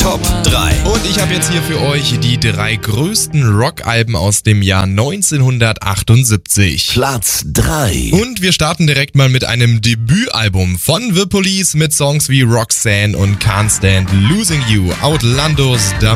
Top 3. Und ich habe jetzt hier für euch die 3 größten Rockalben aus dem Jahr 1978. Platz 3. Und wir starten direkt mal mit einem Debütalbum von The Police mit Songs wie Roxanne und Can't Stand Losing You, Outlandos da